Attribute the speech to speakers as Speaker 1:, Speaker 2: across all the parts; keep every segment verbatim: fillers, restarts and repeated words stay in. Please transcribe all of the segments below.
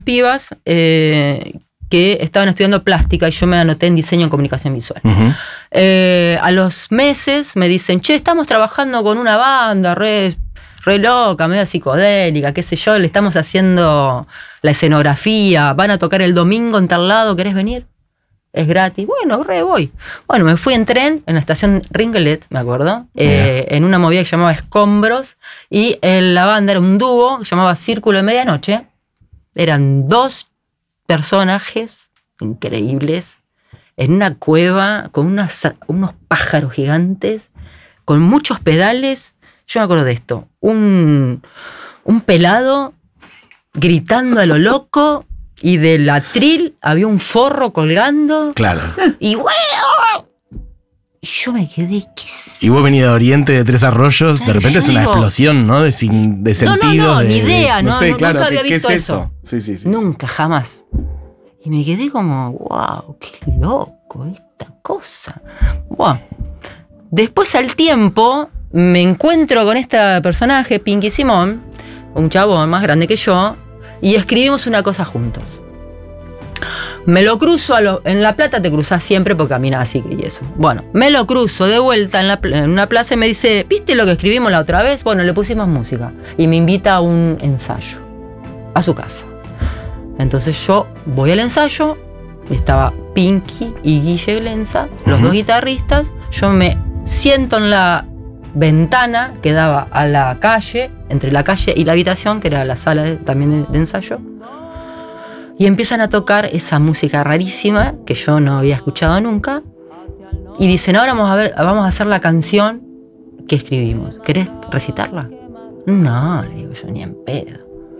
Speaker 1: pibas eh, que estaban estudiando plástica y yo me anoté en diseño en comunicación visual.
Speaker 2: Uh-huh.
Speaker 1: Eh, a los meses me dicen, che, estamos trabajando con una banda re, re loca, media psicodélica, qué sé yo, le estamos haciendo la escenografía, van a tocar el domingo en tal lado, ¿querés venir? Es gratis. Bueno, re voy. Bueno, me fui en tren en la estación Ringelet, me acuerdo, eh, en una movida que se llamaba Escombros, y en la banda era un dúo que se llamaba Círculo de Medianoche. Eran dos personajes increíbles en una cueva con unas, unos pájaros gigantes, con muchos pedales. Yo me acuerdo de esto. Un, un pelado gritando a lo loco y del atril había un forro colgando.
Speaker 2: Claro.
Speaker 1: Y ¡wow! Y yo me quedé, ¿qué es?
Speaker 2: Y vos venís de Oriente, de Tres Arroyos,
Speaker 1: Claro,
Speaker 2: de repente es
Speaker 1: yo
Speaker 2: una
Speaker 1: digo,
Speaker 2: explosión, ¿no? De, sin, de
Speaker 1: No, no,
Speaker 2: sentido.
Speaker 1: no,
Speaker 2: de,
Speaker 1: ni idea,
Speaker 2: de,
Speaker 1: no,
Speaker 2: sé,
Speaker 1: no,
Speaker 2: claro,
Speaker 1: nunca había
Speaker 2: ¿qué,
Speaker 1: visto
Speaker 2: ¿qué es
Speaker 1: eso.
Speaker 2: eso? Sí, sí, sí.
Speaker 1: Nunca, jamás. Y me quedé como, wow, qué loco esta cosa. Wow. Después al tiempo me encuentro con este personaje, Pinky Simón, un chabón más grande que yo, y escribimos una cosa juntos. Me lo cruzo a lo, en La Plata te cruzás siempre porque caminas así y eso. Bueno, me lo cruzo de vuelta en, la, en una plaza y me dice, ¿viste lo que escribimos la otra vez? Bueno, le pusimos música. Y me invita a un ensayo, a su casa. Entonces yo voy al ensayo, estaba Pinky y Guille Glenza, los uh-huh. dos guitarristas. Yo me siento en la ventana que daba a la calle, entre la calle y la habitación, que era la sala de, también de, de ensayo. Y empiezan a tocar esa música rarísima que yo no había escuchado nunca. Y dicen, ahora vamos a ver, vamos a hacer la canción que escribimos. ¿Querés recitarla? No, le digo yo, ni en pedo.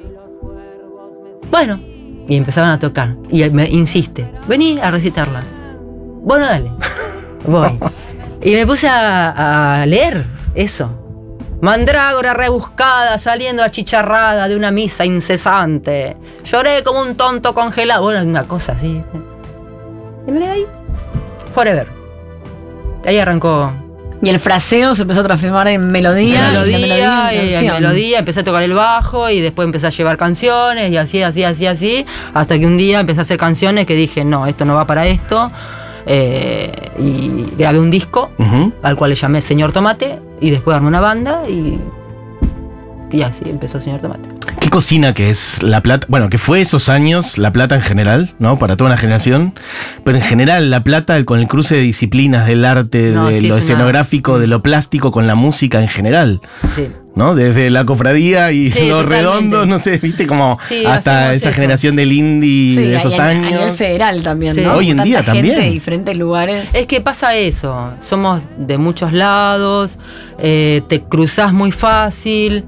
Speaker 1: Bueno, y empezaron a tocar. Y me insiste, vení a recitarla. Bueno, dale, voy. Y me puse a, a leer eso. Mandrágora rebuscada, saliendo achicharrada de una misa incesante. Lloré como un tonto congelado. Bueno, una cosa así. Y me quedé ahí. Forever. Ahí arrancó.
Speaker 3: Y el fraseo se empezó a transformar en melodía.
Speaker 1: Melodía,
Speaker 3: y melodía,
Speaker 1: y
Speaker 3: y
Speaker 1: melodía. Empecé a tocar el bajo y después empecé a llevar canciones y así, así, así, así. Hasta que un día empecé a hacer canciones que dije, no, esto no va para esto. Eh, y grabé un disco uh-huh. al cual le llamé Señor Tomate y después armé una banda y, y así empezó Señor Tomate.
Speaker 2: ¿Qué cocina que es La Plata? Bueno, que fue esos años La Plata en general, ¿no? Para toda una generación, pero en general La Plata con el cruce de disciplinas, del arte, no, de sí, lo escenográfico, una... de lo plástico con la música en general.
Speaker 1: Sí.
Speaker 2: ¿No? Desde la cofradía y
Speaker 1: sí,
Speaker 2: los
Speaker 1: totalmente.
Speaker 2: Redondos, no sé, viste, como sí, hasta esa
Speaker 1: eso.
Speaker 2: generación del indie sí, de esos
Speaker 3: a,
Speaker 2: años.
Speaker 3: A nivel federal también,
Speaker 1: sí.
Speaker 3: ¿no?
Speaker 2: Hoy en
Speaker 3: Tanta
Speaker 2: día
Speaker 3: gente
Speaker 2: también.
Speaker 3: De diferentes lugares.
Speaker 1: Es que pasa eso, somos de muchos lados, eh, te cruzás muy fácil,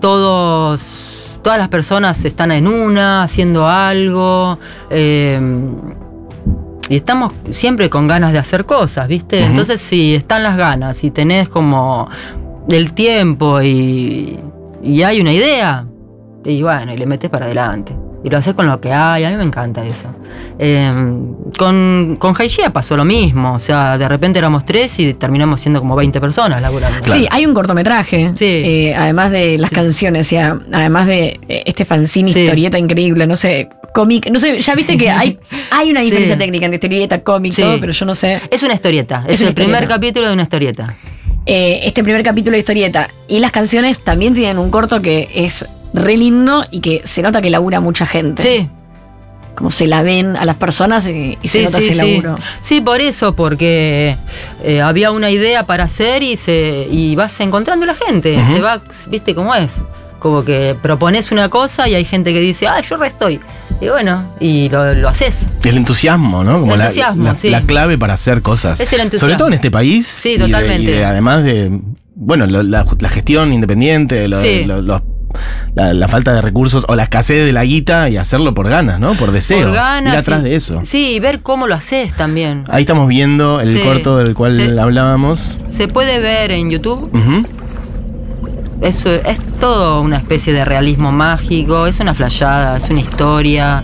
Speaker 1: todos, todas las personas están en una, haciendo algo, eh, y estamos siempre con ganas de hacer cosas, ¿viste? Uh-huh. Entonces si están las ganas y tenés como el tiempo y, y hay una idea, y bueno, y le metes para adelante. Y lo haces con lo que hay, a mí me encanta eso. Eh, con con Haishia pasó lo mismo, o sea, de repente éramos tres y terminamos siendo como veinte personas laburando.
Speaker 3: Claro. Sí, hay un cortometraje,
Speaker 1: sí.
Speaker 3: eh, además de las sí. canciones, o sea, además de este fanzine, sí. historieta increíble, no sé, cómic, no sé, ya viste que hay, hay una diferencia sí. técnica entre historieta, cómic, sí. todo, pero yo no sé.
Speaker 1: Es una historieta, es, es el historieta. primer capítulo de una historieta.
Speaker 3: Eh, este primer capítulo de historieta y las canciones también tienen un corto que es re lindo y que se nota que labura mucha gente.
Speaker 1: Sí.
Speaker 3: Como se la ven a las personas y, y se
Speaker 1: sí,
Speaker 3: nota
Speaker 1: sí,
Speaker 3: ese
Speaker 1: sí.
Speaker 3: laburo.
Speaker 1: Sí, por eso, porque eh, había una idea para hacer y se y vas encontrando a la gente. Uh-huh. Se va, viste cómo es. Como que propones una cosa y hay gente que dice, ah, yo re estoy. Y bueno, y lo, lo haces.
Speaker 2: El entusiasmo, ¿no? Como
Speaker 1: el
Speaker 2: la,
Speaker 1: entusiasmo,
Speaker 2: la,
Speaker 1: sí.
Speaker 2: la clave para hacer cosas.
Speaker 1: Es el entusiasmo.
Speaker 2: Sobre todo en este país.
Speaker 1: Sí,
Speaker 2: y
Speaker 1: totalmente.
Speaker 2: De, y de, además de, bueno, lo, la, la gestión independiente, lo,
Speaker 1: sí.
Speaker 2: lo, lo, la, la falta de recursos o la escasez de la guita y hacerlo por ganas, ¿no? Por deseo.
Speaker 1: Por ganas.
Speaker 2: Ir atrás
Speaker 1: sí.
Speaker 2: de eso.
Speaker 1: Sí, y ver cómo lo haces también.
Speaker 2: Ahí estamos viendo el sí. corto del cual sí. hablábamos.
Speaker 1: Se puede ver en YouTube.
Speaker 2: Uh-huh.
Speaker 1: Eso es todo una especie de realismo mágico, es una flayada, es una historia,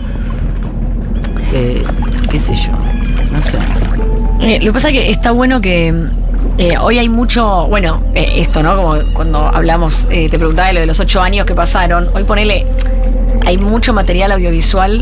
Speaker 1: eh, qué sé yo, no sé.
Speaker 3: Eh, lo que pasa es que está bueno que eh, hoy hay mucho, bueno, eh, esto, ¿no? Como cuando hablamos, eh, te preguntaba de lo de los ocho años que pasaron, hoy ponele, hay mucho material audiovisual